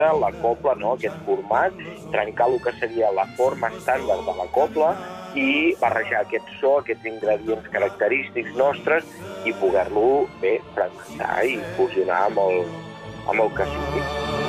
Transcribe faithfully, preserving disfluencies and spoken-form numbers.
la cobla, no? Aquest format, trencar el que seria la forma estàndard de la cobla i barrejar aquest so, aquests ingredients característics nostres i poder-lo bé fragmentar i fusionar amb el, amb el que sigui.